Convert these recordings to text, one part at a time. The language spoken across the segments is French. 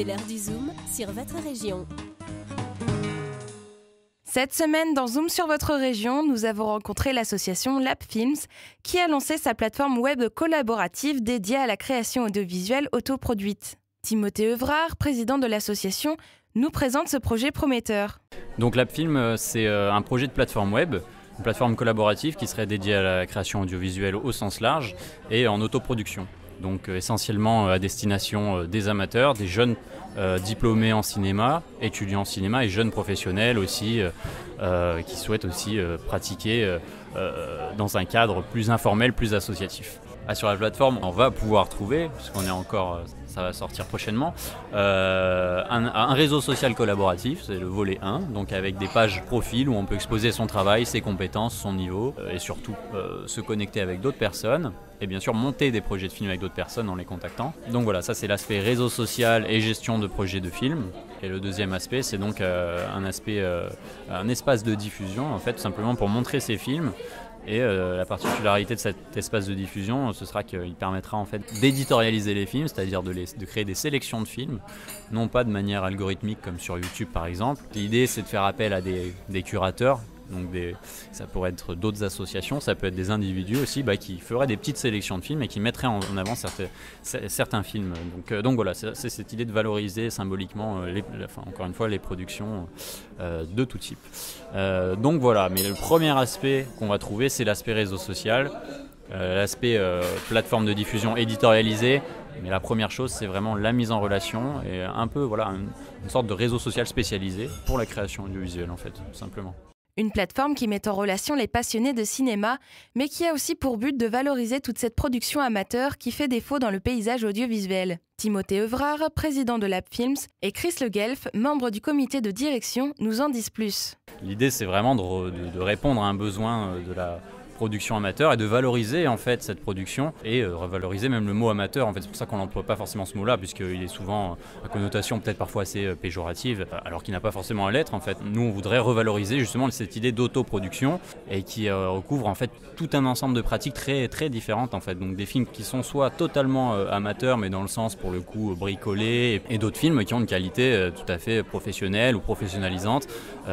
C'est l'heure du Zoom sur votre région. Cette semaine, dans Zoom sur votre région, nous avons rencontré l'association Lab Films qui a lancé sa plateforme web collaborative dédiée à la création audiovisuelle autoproduite. Timothée Evrard, président de l'association, nous présente ce projet prometteur. Donc Lab Film, c'est un projet de plateforme web, une plateforme collaborative qui serait dédiée à la création audiovisuelle au sens large et en autoproduction. Donc essentiellement à destination des amateurs, des jeunes diplômés en cinéma, étudiants en cinéma et jeunes professionnels aussi qui souhaitent aussi pratiquer dans un cadre plus informel, plus associatif. Sur la plateforme, on va pouvoir trouver, puisqu'on est encore, ça va sortir prochainement, un réseau social collaboratif, c'est le volet 1, donc avec des pages profil où on peut exposer son travail, ses compétences, son niveau, et surtout se connecter avec d'autres personnes, et bien sûr monter des projets de films avec d'autres personnes en les contactant. Donc voilà, ça c'est l'aspect réseau social et gestion de projets de films. Et le deuxième aspect, c'est donc un espace de diffusion, en fait, tout simplement pour montrer ces films. Et la particularité de cet espace de diffusion, ce sera qu'il permettra en fait d'éditorialiser les films, c'est-à-dire de créer des sélections de films, non pas de manière algorithmique comme sur YouTube par exemple. L'idée c'est de faire appel à des curateurs, donc ça pourrait être d'autres associations, ça peut être des individus aussi qui feraient des petites sélections de films et qui mettraient en avant certains films. Donc voilà, c'est cette idée de valoriser symboliquement, encore une fois, les productions de tout type. Donc voilà, mais le premier aspect qu'on va trouver, c'est l'aspect réseau social, l'aspect plateforme de diffusion éditorialisée. Mais la première chose, c'est vraiment la mise en relation et un peu une sorte de réseau social spécialisé pour la création audiovisuelle en fait, tout simplement. Une plateforme qui met en relation les passionnés de cinéma, mais qui a aussi pour but de valoriser toute cette production amateur qui fait défaut dans le paysage audiovisuel. Timothée Evrard, président de Lab Films, et Chris Le Guelf, membre du comité de direction, nous en disent plus. L'idée, c'est vraiment de répondre à un besoin de la production amateur et de valoriser en fait cette production et revaloriser même le mot amateur. En fait, c'est pour ça qu'on n'emploie pas forcément ce mot-là, puisqu'il est souvent à connotation peut-être parfois assez péjorative, alors qu'il n'a pas forcément à l'être. En fait, nous, on voudrait revaloriser justement cette idée d'autoproduction et qui recouvre en fait tout un ensemble de pratiques très très différentes en fait. Donc des films qui sont soit totalement amateurs, mais dans le sens pour le coup bricolés, et d'autres films qui ont une qualité tout à fait professionnelle ou professionnalisante,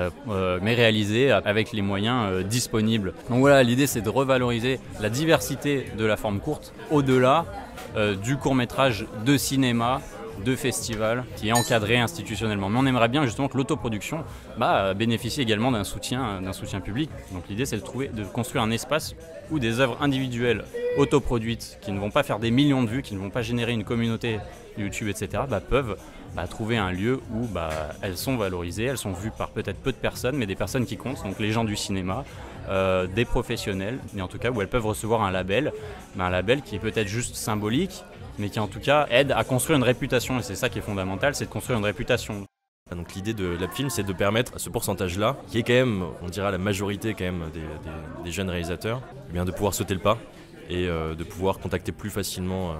mais réalisés avec les moyens disponibles. Donc voilà, l'idée c'est de revaloriser la diversité de la forme courte au-delà du court-métrage de cinéma, de festival qui est encadré institutionnellement. Mais on aimerait bien justement que l'autoproduction bénéficie également d'un soutien public. Donc l'idée c'est de construire un espace où des œuvres individuelles autoproduites qui ne vont pas faire des millions de vues, qui ne vont pas générer une communauté YouTube, etc. Peuvent trouver un lieu où elles sont valorisées, elles sont vues par peut-être peu de personnes, mais des personnes qui comptent, donc les gens du cinéma, des professionnels, mais en tout cas où elles peuvent recevoir un label qui est peut-être juste symbolique, mais qui en tout cas aide à construire une réputation, et c'est ça qui est fondamental, c'est de construire une réputation. Donc l'idée de Lab Film, c'est de permettre à ce pourcentage-là, qui est quand même, on dira la majorité quand même des jeunes réalisateurs, de pouvoir sauter le pas et de pouvoir contacter plus facilement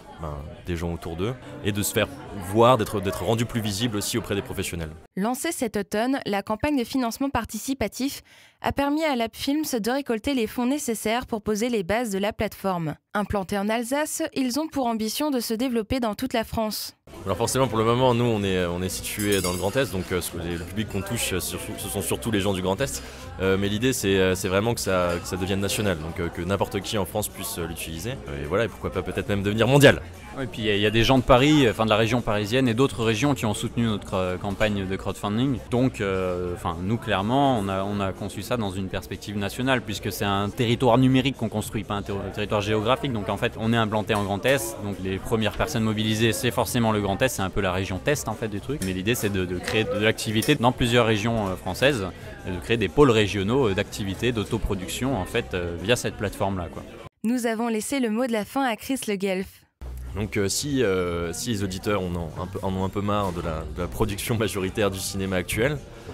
des gens autour d'eux et de se faire voir, d'être rendu plus visible aussi auprès des professionnels. Lancée cet automne, la campagne de financement participatif a permis à Lab Films de récolter les fonds nécessaires pour poser les bases de la plateforme. Implantés en Alsace, ils ont pour ambition de se développer dans toute la France. Alors forcément pour le moment nous on est situé dans le Grand Est, donc le public qu'on touche ce sont surtout les gens du Grand Est, mais l'idée c'est vraiment que ça devienne national, donc que n'importe qui en France puisse l'utiliser, et voilà, et pourquoi pas peut-être même devenir mondial. Et puis il y a des gens de Paris, de la région parisienne et d'autres régions qui ont soutenu notre campagne de crowdfunding. Donc nous clairement on a conçu ça dans une perspective nationale, puisque c'est un territoire numérique qu'on construit, pas un territoire géographique. Donc en fait on est implanté en Grand Est, donc les premières personnes mobilisées c'est forcément le Grand Est, c'est un peu la région test en fait du truc. Mais l'idée c'est de créer de l'activité dans plusieurs régions françaises, et de créer des pôles régionaux d'activité, d'autoproduction en fait via cette plateforme là quoi. Nous avons laissé le mot de la fin à Chris Le Guelf. Donc si les auditeurs en ont un peu marre de la production majoritaire du cinéma actuel,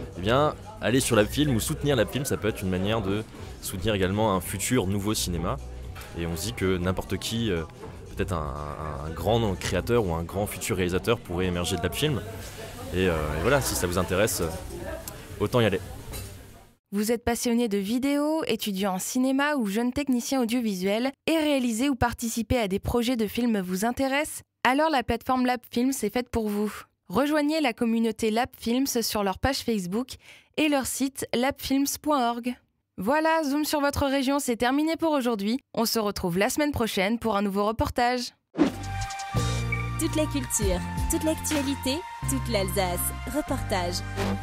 aller sur Lab Film ou soutenir Lab Film, ça peut être une manière de soutenir également un futur nouveau cinéma. Et on se dit que n'importe qui, peut-être un grand créateur ou un grand futur réalisateur pourrait émerger de Lab Film. Et voilà, si ça vous intéresse, autant y aller. Vous êtes passionné de vidéo, étudiant en cinéma ou jeune technicien audiovisuel et réaliser ou participer à des projets de films vous intéressent? Alors la plateforme Lab Films est faite pour vous. Rejoignez la communauté LabFilms sur leur page Facebook et leur site labfilms.org. Voilà, Zoom sur votre région, c'est terminé pour aujourd'hui. On se retrouve la semaine prochaine pour un nouveau reportage. Toute la culture, toute l'actualité, toute l'Alsace. Reportage.